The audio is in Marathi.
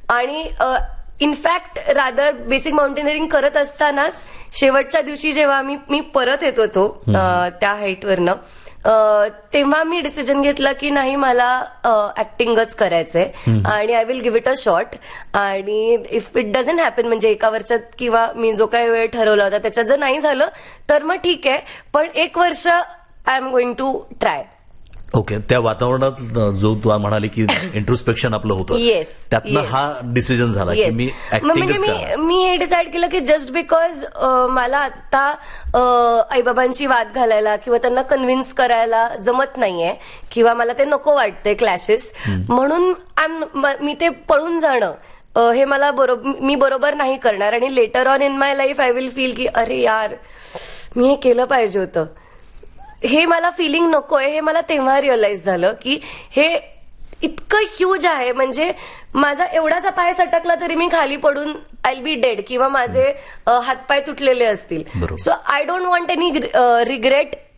आणि इनफॅक्ट रादर बेसिक माउंटेनिअरिंग करत असतानाच शेवटच्या दिवशी जेव्हा मी परत येत होतो त्या हाईटवरनं, तेव्हा मी डिसिजन घेतला की नाही, मला ऍक्टिंगच करायचंय आणि I will give it a shot. आणि इफ इट डझंट हॅपन, म्हणजे एका वर्षात किंवा मी जो काही वेळ ठरवला होता त्याच्यात जर नाही झालं तर मग ठीक आहे, पण 1 वर्ष I am going to try. Okay. त्या वातावरणात जो तू म्हणाली की इंट्रोस्पेक्शन आपलं होतं, येस, त्यातनं हा डिसिजन झाला की मी म्हणजे मी हे डिसाईड केलं की जस्ट बिकॉज मला आता आईबाबांशी वाद घालायला किंवा त्यांना कन्व्हिन्स करायला जमत नाहीये किंवा मला ते नको वाटते क्लॅशेस, म्हणून मी ते पळून जाणं हे मला मी बरोबर नाही करणार. आणि later on in my life I will feel की अरे यार, मी हे केलं पाहिजे होतं, हे मला फिलिंग नकोय. हे मला तेव्हा रिअलाइज झालं की हे इतकं ह्यूज आहे, म्हणजे माझा एवढासा पाय सटकला तरी मी खाली पडून आय विल बी डेड किंवा माझे हातपाय तुटलेले असतील. So I don't want any regret